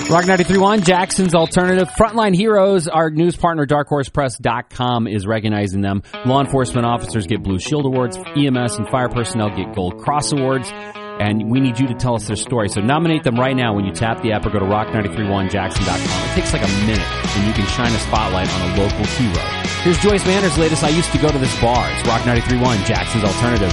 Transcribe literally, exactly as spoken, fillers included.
Rock ninety-three point one, Jackson's Alternative. Frontline Heroes, our news partner, dark horse press dot com, is recognizing them. Law enforcement officers get Blue Shield Awards. E M S and fire personnel get Gold Cross Awards. And we need you to tell us their story. So nominate them right now when you tap the app or go to rock nine three one jackson dot com. It takes like a minute, and you can shine a spotlight on a local hero. Here's Joyce Mander's latest I Used to Go to This Bar. It's Rock ninety-three point one, Jackson's Alternative.